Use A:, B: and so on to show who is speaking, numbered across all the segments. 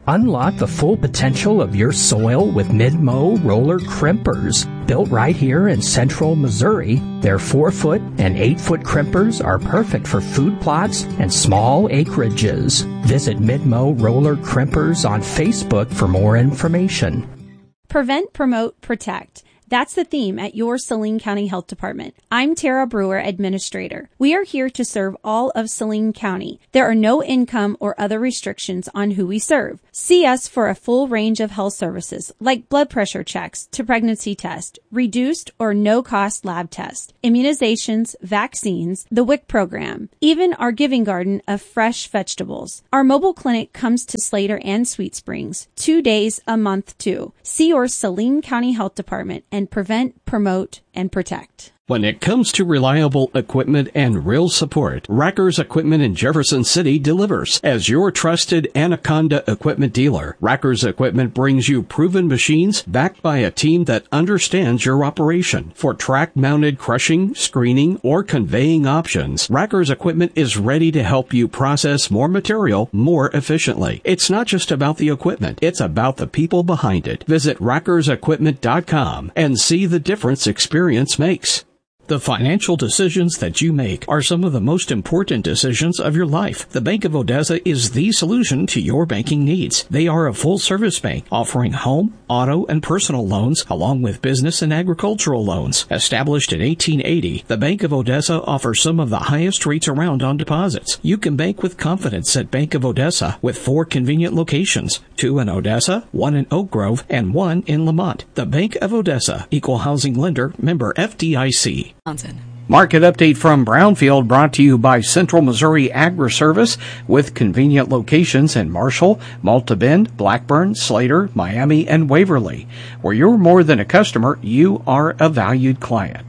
A: Unlock the full potential of your soil with Mid-Mow roller crimpers. Built right here in central Missouri, their 4-foot and 8-foot crimpers are perfect for food plots and small acreages. Visit Mid-Mow roller crimpers on Facebook for more information.
B: Prevent, promote, protect. That's the theme at your Saline County Health Department. I'm Tara Brewer, Administrator. We are here to serve all of Saline County. There are no income or other restrictions on who we serve. See us for a full range of health services like blood pressure checks to pregnancy test, reduced or no-cost lab test, immunizations, vaccines, the WIC program, even our giving garden of fresh vegetables. Our mobile clinic comes to Slater and Sweet Springs 2 days a month too. See your Saline County Health Department and prevent, promote, and protect.
C: When it comes to reliable equipment and real support, Rackers Equipment in Jefferson City delivers. As your trusted Anaconda equipment dealer, Rackers Equipment brings you proven machines backed by a team that understands your operation. For track-mounted crushing, screening, or conveying options, Rackers Equipment is ready to help you process more material more efficiently. It's not just about the equipment, it's about the people behind it. Visit rackersequipment.com and see the difference experience makes. The financial decisions that you make are some of the most important decisions of your life. The Bank of Odessa is the solution to your banking needs. They are a full-service bank offering home, auto, and personal loans along with business and agricultural loans. Established in 1880, the Bank of Odessa offers some of the highest rates around on deposits. You can bank with confidence at Bank of Odessa with 4 convenient locations, 2 in Odessa, 1 in Oak Grove, and 1 in Lamont. The Bank of Odessa, Equal Housing Lender, member FDIC.
D: Market update from Brownfield brought to you by Central Missouri Agri-Service with convenient locations in Marshall, Malta Bend, Blackburn, Slater, Miami, and Waverly. Where you're more than a customer, you are a valued client.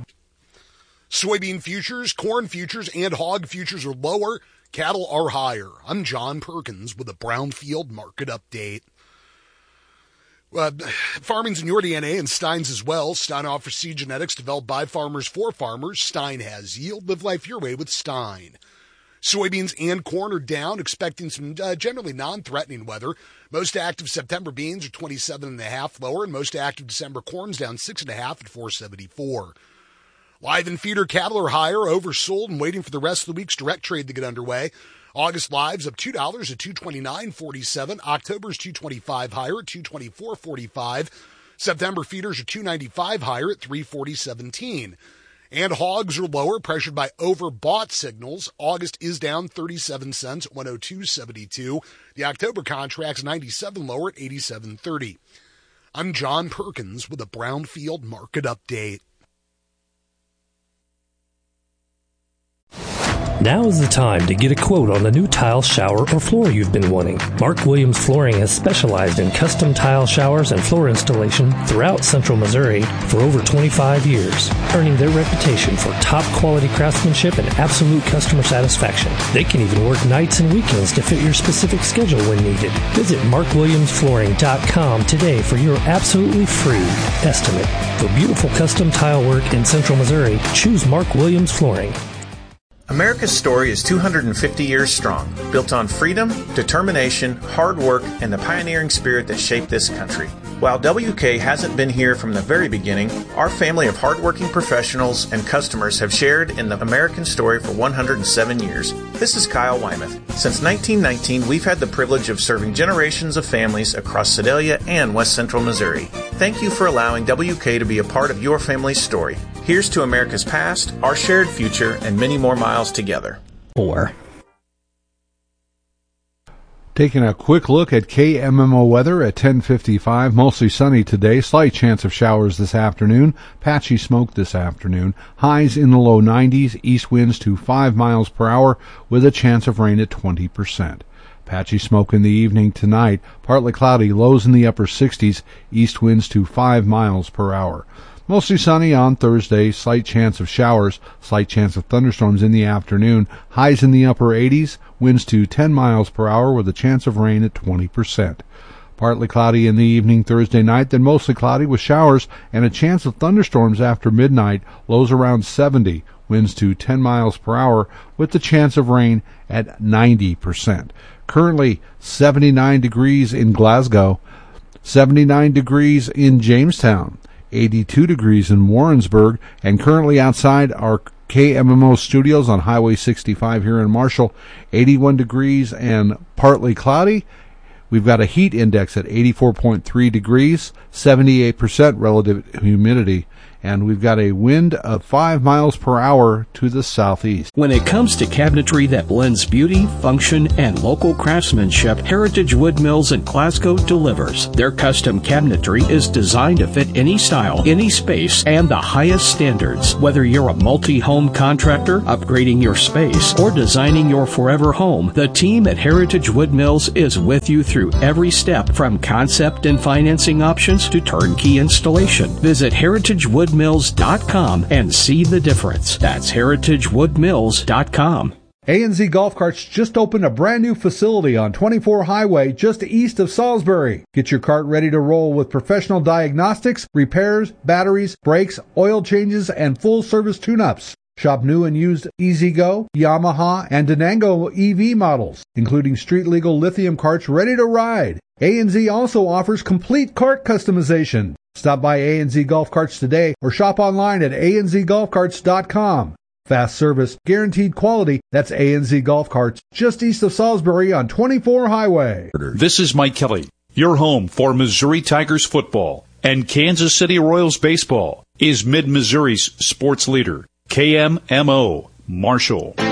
E: Soybean futures, corn futures, and hog futures are lower. Cattle are higher. I'm John Perkins with a Brownfield market update. Farming's in your DNA and Stein's as well. Stein offers seed genetics developed by farmers for farmers. Stein has yield. Live life your way with Stein. Soybeans and corn are down, expecting some generally non-threatening weather. Most active September beans are 27.5 lower, and most active December corn's down 6.5 at 474. Live and feeder cattle are higher, oversold, and waiting for the rest of the week's direct trade to get underway. August lives up $2 at $229.47. October's $225 higher at $224.45. September feeders are $295 higher at $340.17. And hogs are lower, pressured by overbought signals. August is down 37 cents at 102.72. The October contract's 97 lower at 87.30. I'm John Perkins with a Brownfield market update.
F: Now is the time to get a quote on the new tile, shower, or floor you've been wanting. Mark Williams Flooring has specialized in custom tile showers and floor installation throughout Central Missouri for over 25 years, earning their reputation for top-quality craftsmanship and absolute customer satisfaction. They can even work nights and weekends to fit your specific schedule when needed. Visit markwilliamsflooring.com today for your absolutely free estimate. For beautiful custom tile work in Central Missouri, choose Mark Williams Flooring.
G: America's story is 250 years strong, built on freedom, determination, hard work, and the pioneering spirit that shaped this country. While WK hasn't been here from the very beginning, our family of hardworking professionals and customers have shared in the American story for 107 years. This is Kyle Wymuth. Since 1919, we've had the privilege of serving generations of families across Sedalia and West Central Missouri. Thank you for allowing WK to be a part of your family's story. Here's to America's past, our shared future, and many more miles together.
H: Taking a quick look at KMMO weather at 10:55. Mostly sunny today. Slight chance of showers this afternoon. Patchy smoke this afternoon. Highs in the low 90s. East winds to 5 miles per hour with a chance of rain at 20%. Patchy smoke in the evening tonight. Partly cloudy. Lows in the upper 60s. East winds to 5 miles per hour. Mostly sunny on Thursday, slight chance of showers, slight chance of thunderstorms in the afternoon, highs in the upper 80s, winds to 10 miles per hour with a chance of rain at 20%. Partly cloudy in the evening Thursday night, then mostly cloudy with showers and a chance of thunderstorms after midnight, lows around 70, winds to 10 miles per hour with the chance of rain at 90%. Currently 79 degrees in Glasgow, 79 degrees in Jamestown, 82 degrees in Warrensburg, and currently outside our KMMO studios on Highway 65 here in Marshall, 81 degrees and partly cloudy. We've got a heat index at 84.3 degrees, 78% relative humidity, and we've got a wind of 5 miles per hour to the southeast.
C: When it comes to cabinetry that blends beauty, function, and local craftsmanship, Heritage Wood Mills in Glasgow delivers. Their custom cabinetry is designed to fit any style, any space, and the highest standards. Whether you're a multi-home contractor, upgrading your space, or designing your forever home, the team at Heritage Wood Mills is with you through every step, from concept and financing options to turnkey installation. Visit heritagewoodmills.com and see the difference. That's heritagewoodmills.com.
H: A&Z Golf Carts just opened a brand new facility on 24 Highway just east of Salisbury. Get your cart ready to roll with professional diagnostics, repairs, batteries, brakes, oil changes, and full service tune-ups. Shop new and used E-Z-Go, Yamaha, and Denango EV models, including street-legal lithium carts ready to ride. A&Z also offers complete cart customization. Stop by A&Z Golf Carts today or shop online at anzgolfcarts.com. Fast service, guaranteed quality. That's A&Z Golf Carts, just east of Salisbury on 24 Highway.
I: This is Mike Kelly. Your home for Missouri Tigers football and Kansas City Royals baseball is Mid-Missouri's sports leader, KMMO Marshall.